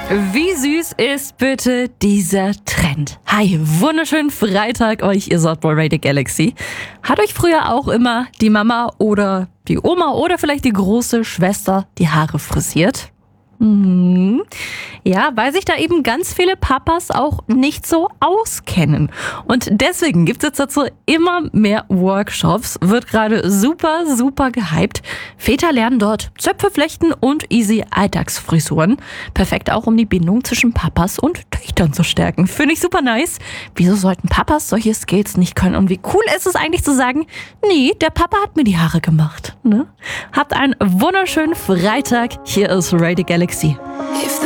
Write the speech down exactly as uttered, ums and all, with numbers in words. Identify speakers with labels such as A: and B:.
A: Wie süß ist bitte dieser Trend? Hi, wunderschönen Freitag euch, ihr seid bei Radio Galaxy. Hat euch früher auch immer die Mama oder die Oma oder vielleicht die große Schwester die Haare frisiert? Hm. Ja, weil sich da eben ganz viele Papas auch nicht so auskennen. Und deswegen gibt es jetzt dazu immer mehr Workshops. Wird gerade super, super gehypt. Väter lernen dort Zöpfe flechten und easy Alltagsfrisuren. Perfekt auch, um die Bindung zwischen Papas und Töchtern zu stärken. Finde ich super nice. Wieso sollten Papas solche Skills nicht können? Und wie cool ist es eigentlich zu sagen, nee, der Papa hat mir die Haare gemacht. Ne? Habt einen wunderschönen Freitag. Hier ist Radio Galaxy.
B: If